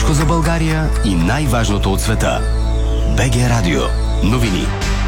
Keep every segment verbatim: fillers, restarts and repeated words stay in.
Всичко за България и най-важното от света. БГ Радио. Новини.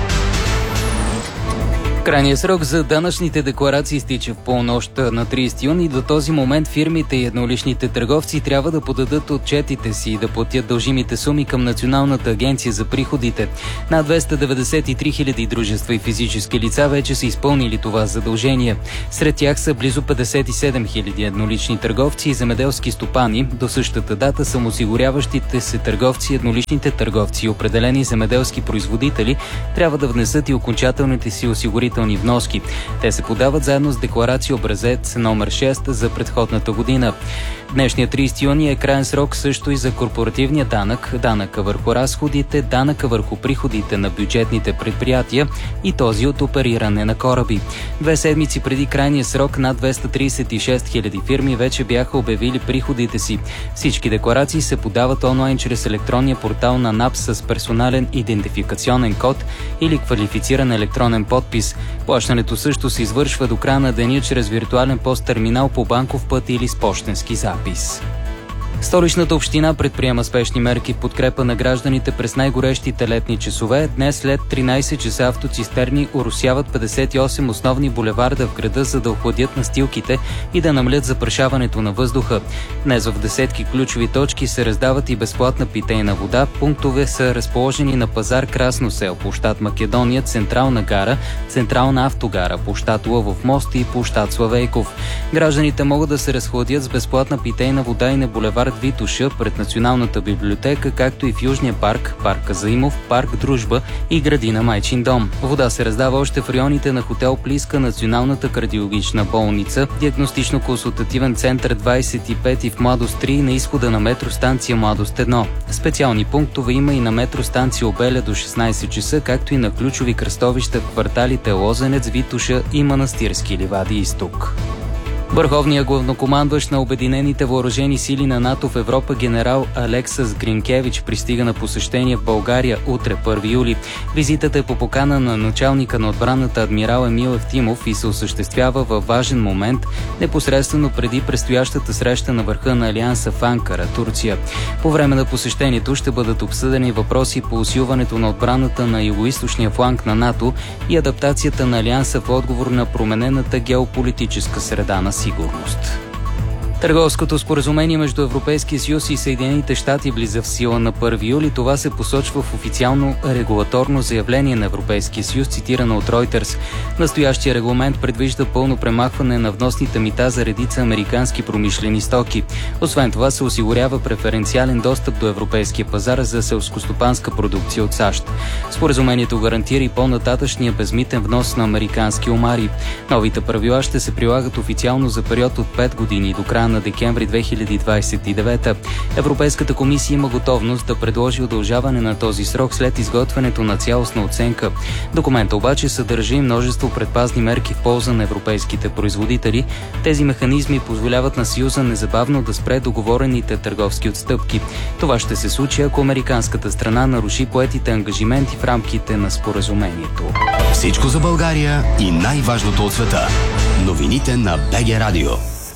Крайният срок за данъчните декларации изтича в полнощ на тридесети юни. До този момент фирмите и едноличните търговци трябва да подадат отчетите си и да платят дължимите суми към Националната агенция за приходите. Над двеста деветдесет и три хиляди дружества и физически лица вече са изпълнили това задължение. Сред тях са близо петдесет и седем хиляди еднолични търговци и земеделски стопани. До същата дата самоосигуряващите се търговци, едноличните търговци и определени земеделски производители трябва да внесат и окончателните си осигурителни вноски. Те се подават заедно с декларация образец номер шест за предходната година. Днешният тридесети юни е краен срок също и за корпоративния данък, данъка върху разходите, данъка върху приходите на бюджетните предприятия и този от опериране на кораби. Две седмици преди крайния срок над двеста тридесет и шест хиляди фирми вече бяха обявили приходите си. Всички декларации се подават онлайн чрез електронния портал на НАП с персонален идентификационен код или квалифициран електронен подпис. Плащането също се извършва до края на деня чрез виртуален пост-терминал по банков път или с пощенски запис. Столичната община предприема спешни мерки в подкрепа на гражданите през най-горещите летни часове. Днес след тринайсет часа автоцистерни оросяват петдесет и осем основни булеварда в града, за да охладят настилките и да намалят запрашаването на въздуха. Днес в десетки ключови точки се раздават и безплатна питейна вода. Пунктове са разположени на пазар Красно село, площад Македония, Централна гара, Централна автогара, площад Лъвов мост и площад Славейков. Гражданите могат да се разхладят с безплатна питейна вода и на булевар Витуша пред Националната библиотека, както и в Южния парк, парк Заимов, парк Дружба и градина Майчин дом. Вода се раздава още в районите на хотел Плиска, Националната кардиологична болница, диагностично-консултативен център двайсет и пет и в Младост три на изхода на метростанция Младост едно. Специални пунктове има и на метростанция Обеля до шестнайсет часа, както и на ключови кръстовища в кварталите Лозенец, Витуша и Манастирски ливади изток. Върховният главнокомандващ на Обединените въоръжени сили на НАТО в Европа генерал Алексас Гринкевич пристига на посещение в България утре, първи юли. Визитата е по покана на началника на отбраната адмирал Емил Евтимов и се осъществява във важен момент, непосредствено преди предстоящата среща на върха на Алианса в Анкара, Турция. По време на посещението ще бъдат обсъдени въпроси по усилването на отбраната на югоизточния фланг на НАТО и адаптацията на Алианса в отговор на променената геополитическа среда на сигурност. Търговското споразумение между Европейския съюз и Съединените щати влиза в сила на първи юли. Това се посочва в официално регулаторно заявление на Европейския съюз, цитирано от Reuters. Настоящия регламент предвижда пълно премахване на вносните мита за редица американски промишлени стоки. Освен това се осигурява преференциален достъп до европейския пазар за селскостопанска продукция от САЩ. Споразумението гарантира и по-нататъчния безмитен внос на американски омари. Новите правила ще се прилагат официално за период от пет години до края на декември две хиляди двайсет и девета. Европейската комисия има готовност да предложи удължаване на този срок след изготвянето на цялостна оценка. Документът обаче съдържа и множество предпазни мерки в полза на европейските производители. Тези механизми позволяват на Съюза незабавно да спре договорените търговски отстъпки. Това ще се случи, ако американската страна наруши поетите ангажименти в рамките на споразумението. Всичко за България и най-важното от света. Новините на БГ Радио.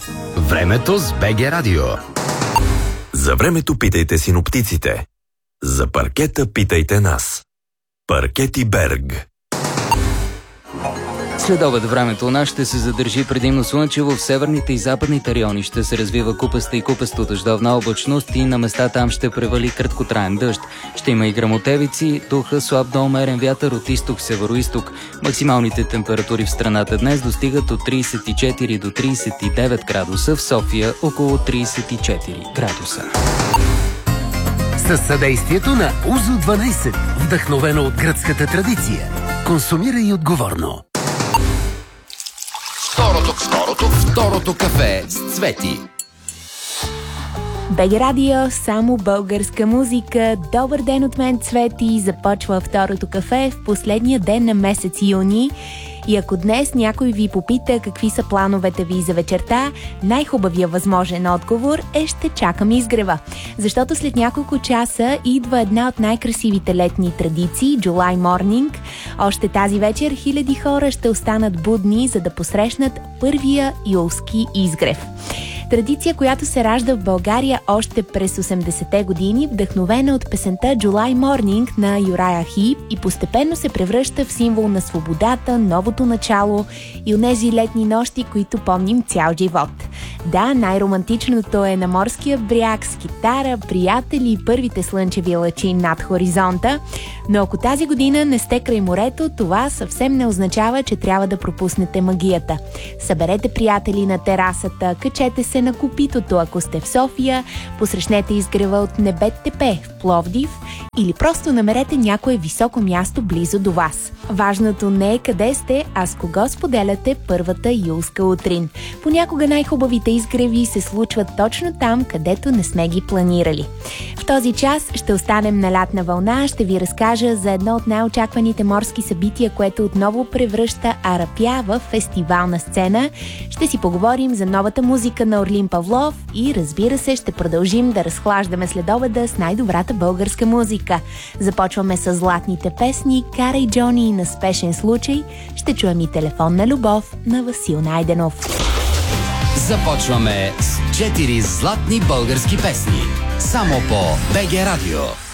Времето с БГ Радио. За времето питайте синоптиците. За паркета питайте нас. Паркети Берг. Следобед времето у нас ще се задържи предимно слънчево, в северните и западните райони ще се развива купеста и купесто дъждовна облачност и на места там ще превали краткотраен дъжд. Ще има и гръмотевици, духа слаб до умерен вятър от изток, североизток. Максималните температури в страната днес достигат от трийсет и четири до трийсет и девет градуса, в София около трийсет и четири градуса. Със съдействието на Узо дванайсет, вдъхновено от гръцката традиция. Консумирай отговорно. Второто, второто, второто кафе с Цвети. БГ Радио, само българска музика. Добър ден от мен, Цвети. Започва второто кафе в последния ден на месец юни. И ако днес някой ви попита какви са плановете ви за вечерта, най-хубавия възможен отговор е: ще чакам изгрева. Защото след няколко часа идва една от най-красивите летни традиции – July Morning. Още тази вечер хиляди хора ще останат будни, за да посрещнат първия юлски изгрев. Традиция, която се ражда в България още през осемдесетте години, вдъхновена от песента July Morning на Юрая Хип и постепенно се превръща в символ на свободата, новото начало и онези летни нощи, които помним цял живот. Да, най-романтичното е на морския бряг с китара, приятели и първите слънчеви лъчи над хоризонта, но ако тази година не сте край морето, това съвсем не означава, че трябва да пропуснете магията. Съберете приятели на терасата, качете се на Копитото, ако сте в София, посрещнете изгрева от Небет-Тепе в Пловдив или просто намерете някое високо място близо до вас. Важното не е къде сте, а с кого споделяте първата юлска утрин. Понякога най-хубавите изгреви се случват точно там, където не сме ги планирали. В този час ще останем на лятна вълна, ще ви разкажа за едно от най-очакваните морски събития, което отново превръща Арапя в фестивална сцена. Ще си поговорим за новата музика на Орлин Павлов и, разбира се, ще продължим да разхлаждаме следобеда с най-добрата българска музика. Започваме с златните песни "Карай Джони" на "Спешен случай". Ще чуем и "Телефонна любов" на Васил Найденов. Започваме с четири златни български песни. Само по БГ Радио.